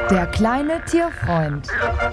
Der kleine Tierfreund.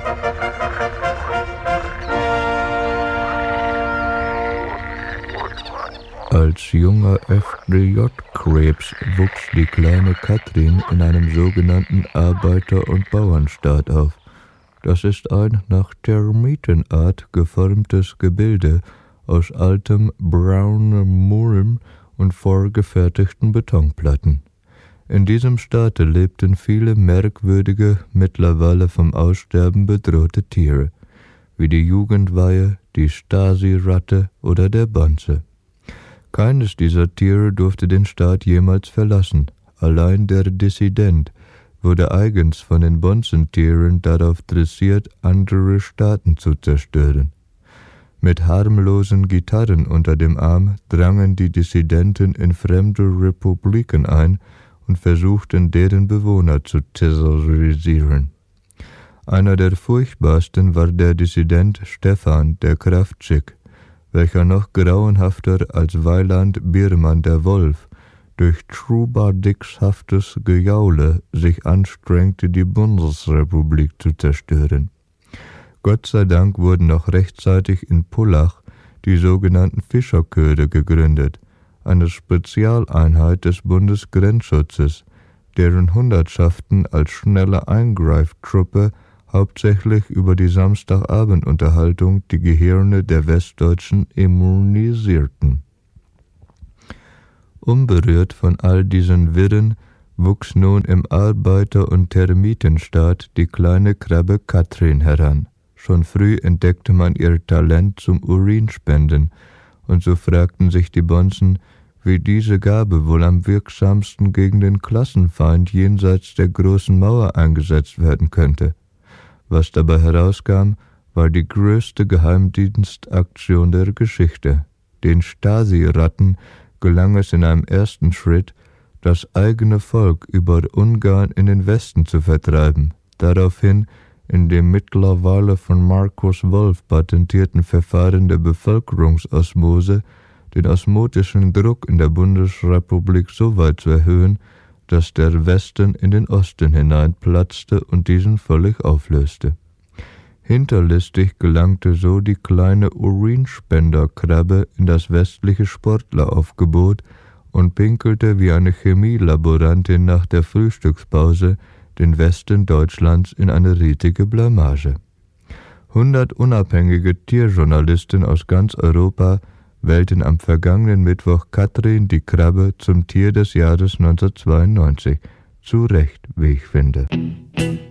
Als junger FDJ-Krebs wuchs die kleine Katrin in einem sogenannten Arbeiter- und Bauernstaat auf. Das ist ein nach Termitenart geformtes Gebilde aus altem braunem Mulm und vorgefertigten Betonplatten. In diesem Staate lebten viele merkwürdige, mittlerweile vom Aussterben bedrohte Tiere, wie die Jugendweihe, die Stasi-Ratte oder der Bonze. Keines dieser Tiere durfte den Staat jemals verlassen. Allein der Dissident wurde eigens von den Bonzentieren darauf dressiert, andere Staaten zu zerstören. Mit harmlosen Gitarren unter dem Arm drangen die Dissidenten in fremde Republiken ein und versuchten, deren Bewohner zu terrorisieren. Einer der furchtbarsten war der Dissident Stefan der Kravtschik, welcher noch grauenhafter als Weiland Biermann der Wolf durch Trubadixhaftes Gejaule sich anstrengte, die Bundesrepublik zu zerstören. Gott sei Dank wurden noch rechtzeitig in Pullach die sogenannten Fischerköde gegründet, eine Spezialeinheit des Bundesgrenzschutzes, deren Hundertschaften als schnelle Eingreiftruppe hauptsächlich über die Samstagabendunterhaltung die Gehirne der Westdeutschen immunisierten. Unberührt von all diesen Wirren wuchs nun im Arbeiter- und Termitenstaat die kleine Krabbe Katrin heran. Schon früh entdeckte man ihr Talent zum Urinspenden, und so fragten sich die Bonzen, wie diese Gabe wohl am wirksamsten gegen den Klassenfeind jenseits der großen Mauer eingesetzt werden könnte. Was dabei herauskam, war die größte Geheimdienstaktion der Geschichte. Den Stasi-Ratten gelang es in einem ersten Schritt, das eigene Volk über Ungarn in den Westen zu vertreiben. Daraufhin, in dem mittlerweile von Markus Wolf patentierten Verfahren der Bevölkerungsosmose, den osmotischen Druck in der Bundesrepublik so weit zu erhöhen, dass der Westen in den Osten hineinplatzte und diesen völlig auflöste. Hinterlistig gelangte so die kleine Urinspenderkrabbe in das westliche Sportleraufgebot und pinkelte wie eine Chemielaborantin nach der Frühstückspause den Westen Deutschlands in eine riesige Blamage. 100 unabhängige Tierjournalisten aus ganz Europa wählten am vergangenen Mittwoch Katrin die Krabbe zum Tier des Jahres 1992. Zu Recht, wie ich finde.